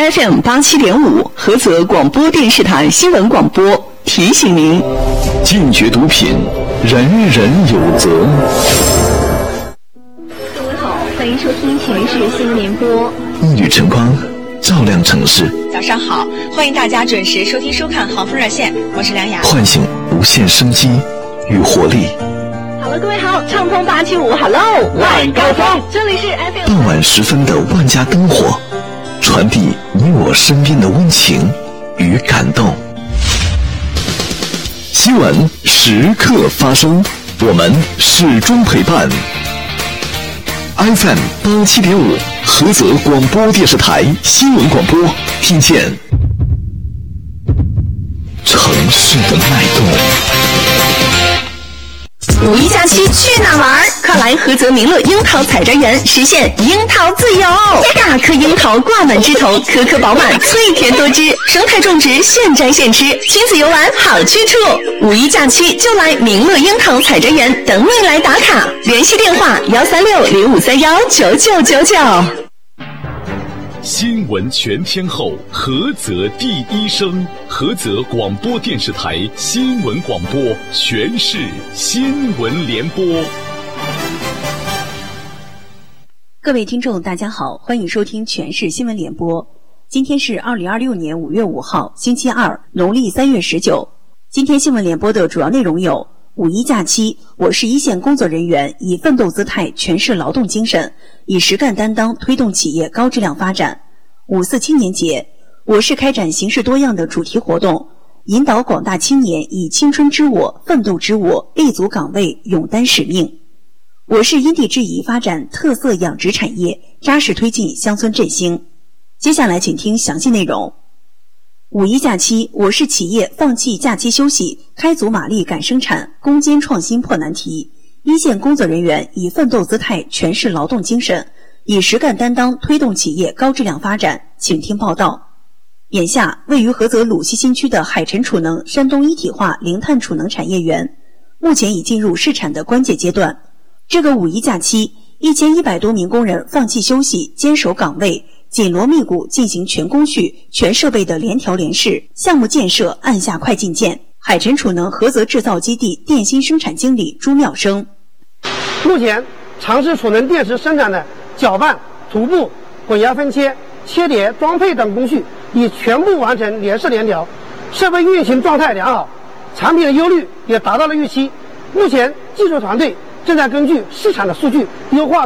FM 87.5菏泽广播电视台新闻广播提醒您： 禁绝毒品，人人有责。 各位好，欢迎收听全市新闻联播。 一缕晨光照亮城市。 早上好，欢迎大家准时收听收看航风热线，我是梁雅。 唤醒无限生机与活力。 好了，各位好，畅通875 Hello 晚高峰，这里是 FM。 傍晚时分的万家灯火，传递你我身边的温情与感动。新闻时刻发生，我们始终陪伴。FM 87.5菏泽广播电视台新闻广播，听见城市的脉动。 五一假期去哪玩？快来菏泽明乐樱桃采摘园，实现樱桃自由！大颗樱桃挂满枝头，颗颗饱满，脆甜多汁，生态种植，现摘现吃，亲子游玩好去处。五一假期就来明乐樱桃采摘园，等你来打卡。联系电话136-0531-9999。 新闻全天候，菏泽第一声，菏泽广播电视台新闻广播，全市新闻联播。 各位听众大家好，欢迎收听全市新闻联播。今天是2026年5月5号星期二，农历3月19。今天新闻联播的主要内容有：五一假期，我市一线工作人员以奋斗姿态诠释劳动精神，以实干担当推动企业高质量发展。5·4青年节，我市开展形式多样的主题活动，引导广大青年以青春之我、奋斗之我，立足岗位，勇担使命。我市因地制宜发展特色养殖产业，扎实推进乡村振兴。接下来请听详细内容。五一假期，我市企业放弃假期休息，开足马力赶生产，攻坚创新破难题。一线工作人员以奋斗姿态诠释劳动精神，以实干担当推动企业高质量发展。请听报道。眼下，位于菏泽鲁西新区的海辰储能山东一体化零碳储能产业园，目前已进入试产的关键阶段。这个五一假期，1100多名工人放弃休息，坚守岗位，紧锣密鼓进行全工序、全设备的联调联试，项目建设按下快进键。海辰储能菏泽制造基地电芯生产经理朱妙生： 目前尝试储能电池生产的搅拌、涂布、混压分切、切叠、装配等工序已全部完成联试联调，设备运行状态良好，产品的优率也达到了预期。目前技术团队正在根据市场的数据优化